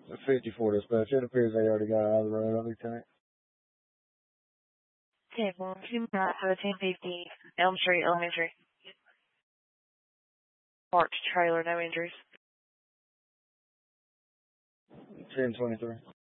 A 54 dispatch. It appears they already got out of the road, Lieutenant. 1050 Elm Street Elementary. Parked trailer, no injuries. 1023.